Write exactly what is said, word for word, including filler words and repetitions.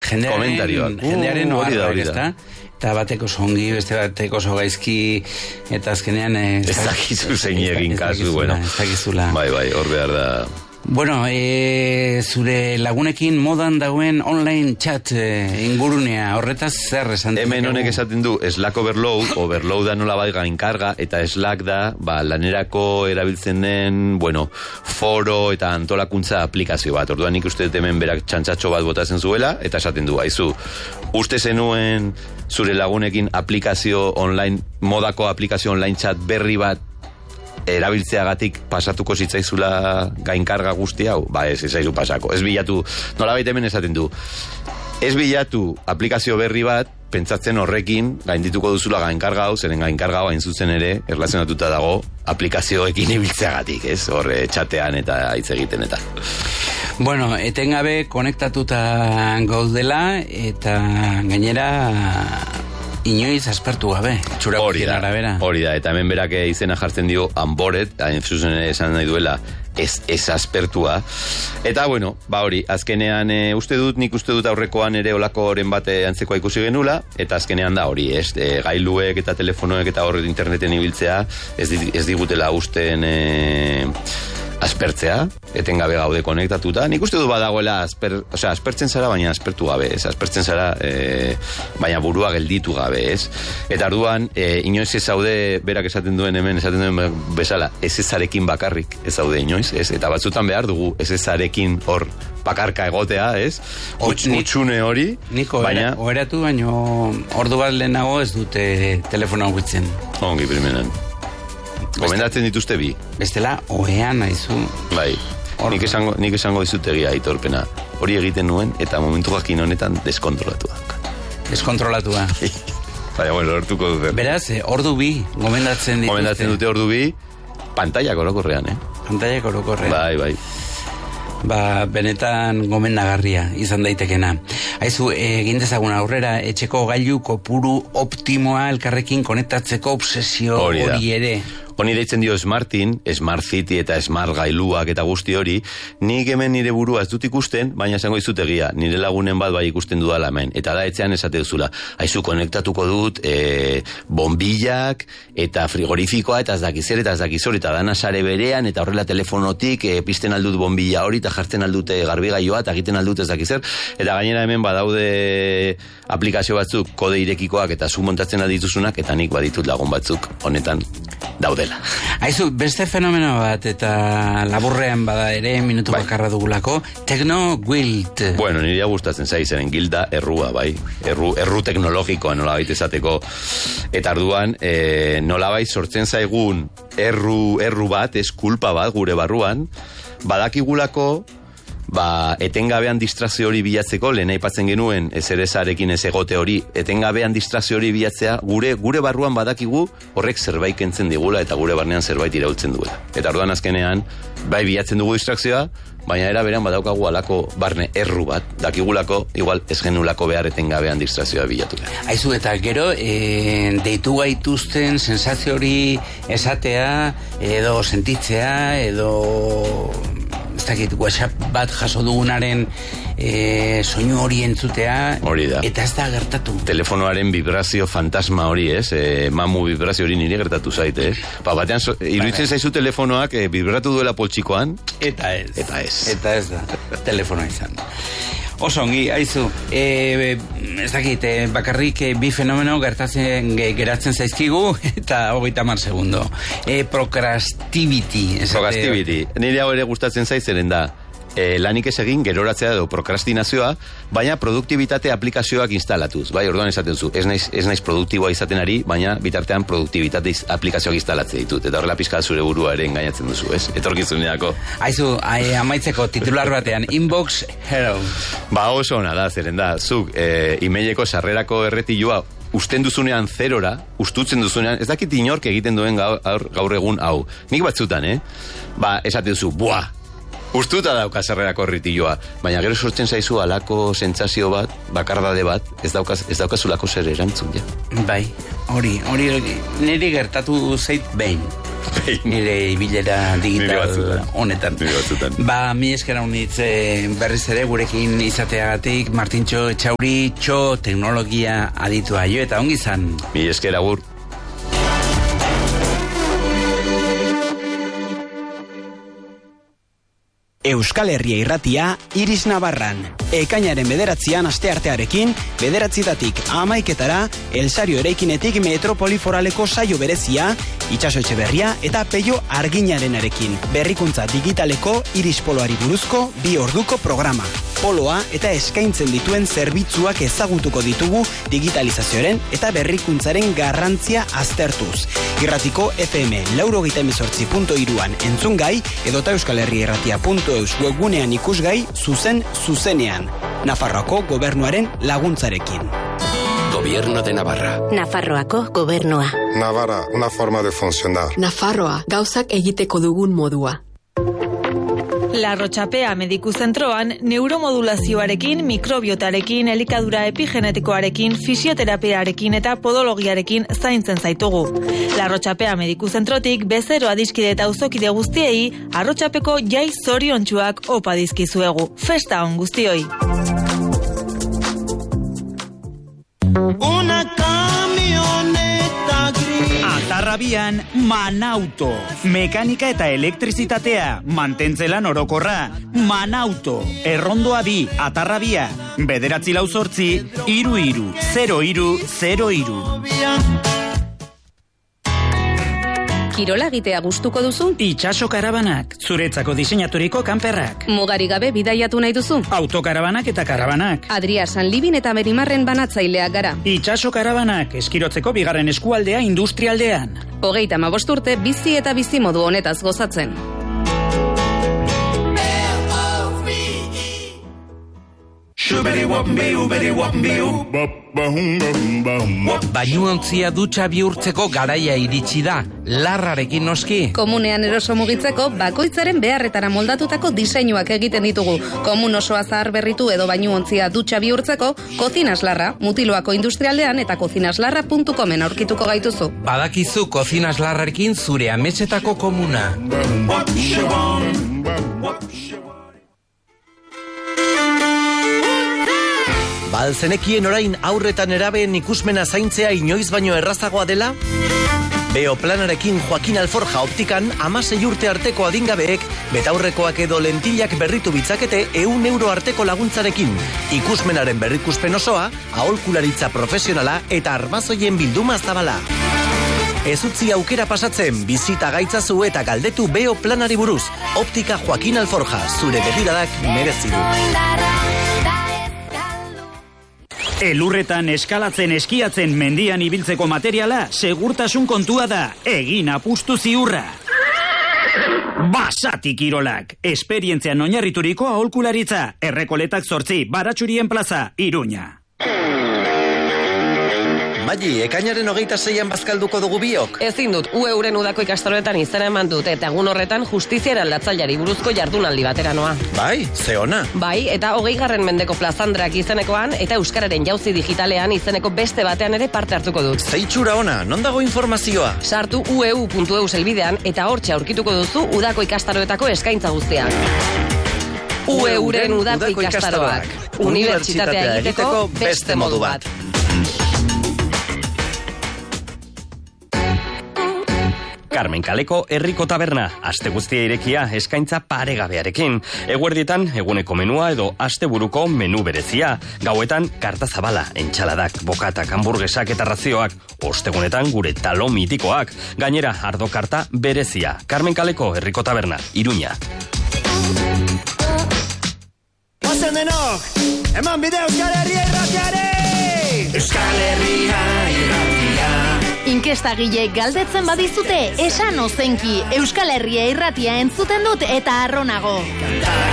jendearen, jendearen uh, hori da, hori da. Eta bateko zongi, beste bateko zo gaizki, eta azkenean... Ez dakizu zein egin kasu, bueno. Ez dakizula. Bai, bai, hor behar da... Bueno, e, zure lagunekin modan dauen online chat e, ingurunea, horretaz zer esan dut? Hemen honek esaten du, Slack overload, overload da nola bai gainkarga, eta Slack da, ba, lanerako erabiltzen den, bueno, foro eta antolakuntza aplikazio bat. Orduan nik uste dut hemen berak txantxatxo bat botatzen zuela, eta esaten du, haizu, uste zenuen zure lagunekin aplikazio online, modako aplikazio online chat berri bat erabiltzeagatik pasatuko zitzaizula gainkarga guzti hau? Ba ez, ez zaizu pasako. Ez bilatu, nolabait hemen esaten du, ez bilatu aplikazio berri bat, pentsatzen horrekin gaindituko duzula gainkarga hau, zeren gainkarga hau hain zuzen ere, erlazionatuta dago aplikazioekin ibiltzeagatik, ez? Horre txatean eta hitz egiten eta. Bueno, etengabe konektatuta gaudela, eta gainera... inoiz aspertu gabe, txura guztien arabera. Hori da, eta hemen berak izena jartzen dio Unbored, hain zuzen esan nahi duela, ez, ez aspertua. Eta, bueno, ba hori, azkenean e, uste dut, nik uste dut aurrekoan ere olako oren bate antzekoa ikusi genula, eta azkenean da hori, ez, e, gailuek eta telefonoek eta horret interneten ibiltzea, ez, ez digutela usten... E, aspertzea, etengabe gaude konektatuta. Nik uste du badagoela asper, o sea, aspertzen zara, baina aspertu gabe, ez? Aspertzen zara, e, baina burua gelditu gabe, ez? Eta arduan, e, inoiz ez zaude, berak esaten duen hemen, esaten duen bezala, ez ezarekin bakarrik, ez zaude inoiz, ez? Eta batzutan behar dugu, ez ezarekin hor bakarka egotea, ez? Utxune hori, Niko, baina... oheratu, baina ordu bat lehenago ez dute telefonoa guitzen. Ongi, primeran. Gomendatzen dituzte bi. Bestela, ohean naizu. Bai, nik esango, nik esango dizutegia aitorpena. Hori egiten nuen, eta momentu jakin honetan deskontrolatua. Deskontrolatua. Baina, bueno, hortuko dute. Beraz, ordu bi, gomendatzen dituzte. Gomendatzen dute ordu bi, pantaiak orokorrean, eh? Pantaiak orokorrean. Bai, bai. Ba, benetan gomendagarria izan daitekena. Haizu, egin dezagun aurrera, etxeko gailu kopuru optimoa elkarrekin konektatzeko obsesio hori, hori ere. Honi deitzen dio Smartin, Smart City eta Smart gailuak eta guzti hori, nik hemen nire burua ez dut ikusten, baina esango izutegia, nire lagunen bat bai ikusten dudala hemen. Eta da etxean esate duzula, haizu konektatuko dut e, bombillak eta frigorifikoa eta ez dakizer eta ez dakizor eta dana sare berean eta horrela telefonotik e, pizten aldut bombilla hori eta jartzen aldute garbigailua eta egiten aldut ez dakizer. Eta gainera hemen badaude aplikazio batzuk kode irekikoak eta zu montatzen aldituzunak eta nik baditut lagun batzuk honetan daudela. Haizu, beste fenomeno bat eta laburrean bada ere minutu bai. Bakarra dugulako, Techno Guild. Bueno, nire gustatzen zaizaren gilda errua, bai. Erru, erru teknologikoa nolabait esateko. Eta arduan, e, nolabait sortzen zaigun erru, erru bat, eskulpa bat gure barruan, badakigulako ba, etengabean distrazio hori bilatzeko, lehen aipatzen genuen ezerezarekin ez egote hori, etengabean distrazio hori bilatzea, gure gure barruan badakigu horrek zerbait kentzen digula eta gure barnean zerbait iraultzen duela. Eta orduan azkenean, bai bilatzen dugu distrakzioa, baina era beran badaukagu alako barne erru bat, dakigulako, igual ez genulako behar etengabean distrazioa bilatu. Haizu, eta gero, e, deitu gaituzten sensazio hori esatea, edo sentitzea, edo... ez dakit, WhatsApp bat jaso dugunaren e, soinu hori entzutea, hori da. Eta ez da gertatu. Telefonoaren vibrazio fantasma hori, ez? E, mamu vibrazio hori nire gertatu zaite, eh? Pa batean, so, iruditzen zaizu telefonoak e, vibratu duela poltsikoan. Eta ez. Eta ez. Eta ez da, telefonoa izan. Oso ongi, haizu, e, ez dakit, e, bakarrik e, bi fenomeno gertatzen ge, geratzen zaizkigu, eta hogeita hamar segundo. E, procrastivity. Procrastivity. Nire hau ere gustatzen zaizeren da, e, lanik ez egin geroratzea edo prokrastinazioa, baina produktibitate aplikazioak instalatuz. Bai, orduan esaten zu, ez naiz, ez naiz produktiboa izaten ari, baina bitartean produktibitate aplikazioak instalatzea ditut. Eta horrela pizka zure burua ere engainatzen duzu, ez? Etorkizuneako. Haizu, amaitzeko titular batean, Inbox Hero. Ba, oso ona da, zeren da, zuk e, emaileko sarrerako erretilua usten duzunean zerora, ustutzen duzunean, ez dakit inork egiten duen gaur, gaur egun hau. Nik batzutan, eh? Ba, esaten duzu, buah, ustuta dauka sarrerako erretilua, baina gero sortzen zaizu alako sentsazio bat, bakardade bat, ez daukaz, ez daukazulako zer erantzun, ja. Bai, hori, hori, niri gertatu zait behin. nire ibilera digital honetan. Ba, mi eskera unitz berriz ere gurekin izateagatik, Martintxo Etxauri, txo teknologia aditua jo, eta ongi zan. Mi eskera gur. Euskal Herria irratia, Iris Navarran. Ekainaren bederatzian asteartearekin, bederatzitatik amaiketara, Elsario eraikinetik Metropoliforaleko saio berezia, Itxaso Etxeberria eta Peio Arginarenarekin. Berrikuntza digitaleko Iris Poloari buruzko bi orduko programa. Poloa eta eskaintzen dituen zerbitzuak ezagutuko ditugu digitalizazioaren eta berrikuntzaren garrantzia aztertuz. Irratiko F M laurogeita hemezortzi puntu hiruan entzungai edota Euskal Herria irratia puntu eus webgunean ikusgai zuzen zuzenean. Nafarroako gobernuaren laguntzarekin. Gobierno de Navarra. Nafarroako gobernua. Navarra, una forma de funcionar. Nafarroa, gauzak egiteko dugun modua. Larrotxapea mediku zentroan neuromodulazioarekin, mikrobiotarekin, elikadura epigenetikoarekin, fisioterapiarekin eta podologiarekin zaintzen zaitugu. Larrotxapea mediku zentrotik bezero adiskide eta auzokide guztiei arrotxapeko jai zoriontsuak opa dizkizuegu. Festa on guztioi! Una camioneta gris. Atarrabian Manauto. Mekanika eta elektrizitatea. Mantentzelan orokorra. Manauto. Errondoa bi. Atarrabia. Bederatzi lau zortzi. Iru iru. Zero iru. Zero iru. Kirola egitea gustuko duzu? Itxaso karabanak. Zuretzako diseinaturiko kanperrak. Mugari gabe bidaiatu nahi duzu? Autokarabanak eta karabanak. Adria Sanlibin eta Merimarren banatzaileak gara. Itxaso karabanak. Eskirotzeko bigarren eskualdea industrialdean. Hogeita hamabost urte bizi eta bizi modu honetaz gozatzen. Bainuontzia dutxa bihurtzeko garaia iritsi da, larrarekin noski. Komunean eroso mugitzeko bakoitzaren beharretara moldatutako diseinuak egiten ditugu. Komun osoa zahar berritu edo bainuontzia dutxa bihurtzeko, Kozinas Larra, Mutiloako industrialdean eta kozinaslarra puntu comen aurkituko gaituzu. Badakizu Kozinas Larrarekin zure ametsetako komuna. Balzenekien orain aurretan erabeen ikusmena zaintzea inoiz baino errazagoa dela? Beoplanarekin Joaquin Alforja optikan amasei urte arteko adingabeek betaurrekoak edo lentilak berritu bitzakete ehun euro arteko laguntzarekin. Ikusmenaren berrikuspen osoa, aholkularitza profesionala eta armazoien bilduma zabala. Ez utzi aukera pasatzen, bizita gaitzazu eta galdetu Beoplanari buruz. Optika Joaquin Alforja, zure begiradak merezi du. Elurretan eskalatzen, eskiatzen, mendian ibiltzeko materiala, segurtasun kontua da, egin apustu ziurra. Basati Kirolak, esperientzian oinarrituriko aholkularitza, Errekoletak zortzi, Baratxurien plaza, Iruña. Magi, ekainaren hogeita zeian bazkalduko dugu biok? Ezin dut, U euren udako ikastaroetan izena eman dut, eta egun horretan justiziara aldatzaileari buruzko jardunaldi batera noa. Bai, ze ona. Bai, eta hogei garren mendeko plazandrak izenekoan, eta Euskararen jauzi digitalean izeneko beste batean ere parte hartuko dut. Zeitxura ona, non dago informazioa? Sartu u e u puntu e u zelbidean, eta hortxe aurkituko duzu udako ikastaroetako eskaintza guztiak. U euren udako ikastaroak. Unibertsitatea egiteko beste modu bat. Carmen Kaleko herriko taberna, aste guztia irekia eskaintza paregabearekin. Eguerdietan eguneko menua edo asteburuko menu berezia. Gauetan karta zabala, entxaladak, bokatak, hamburguesak eta razioak. Ostegunetan gure talo mitikoak. Gainera, ardo karta berezia. Carmen Kaleko herriko taberna, Iruña. Ozen denok, eman bide Euskal Herria irratiare! Euskal Herria irratia. Inkestagileek galdetzen badizute, esan ozenki, Euskal Herria irratia entzuten dut eta arronago.